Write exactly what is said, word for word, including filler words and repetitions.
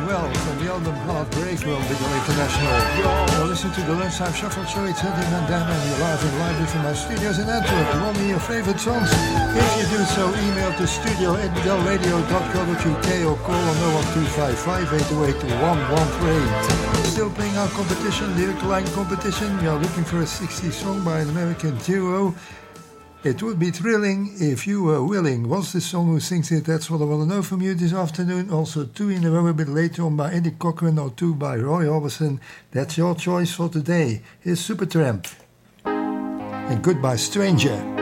Well from the album Heartbreak World Big International. You're listening to the Lunchtime Shuffle Show. It's Eddie Mandana and you're live and live from our studios in Antwerp. One of your favorite songs. If you do so, email to studio at del radio dot co dot u k or call on oh one two five five, eight oh eight, one one three eight. Still playing our competition, the Line competition. We are looking for a sixties song by an American duo. It would be thrilling if you were willing. What's the song, who sings it? That's what I want to know from you this afternoon. Also two in a row a bit later on by Eddie Cochran or two by Roy Orbison. That's your choice for today. Here's Supertramp and Goodbye Stranger.